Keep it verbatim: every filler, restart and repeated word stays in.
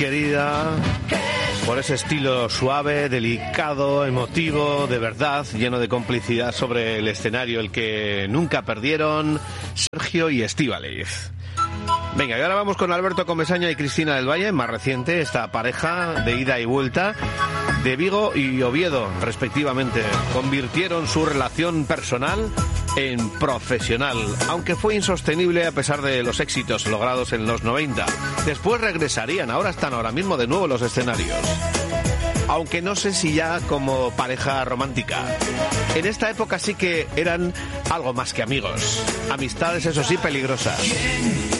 querida, por ese estilo suave, delicado, emotivo, de verdad, lleno de complicidad sobre el escenario, el que nunca perdieron, Sergio y Estíbaliz. Venga, y ahora vamos con Alberto Comesaña y Cristina del Valle, más reciente, esta pareja de ida y vuelta de Vigo y Oviedo, respectivamente. Convirtieron su relación personal en profesional, aunque fue insostenible a pesar de los éxitos logrados en los noventa. Después regresarían, ahora están ahora mismo de nuevo en los escenarios. Aunque no sé si ya como pareja romántica. En esta época sí que eran algo más que amigos. Amistades, eso sí, peligrosas.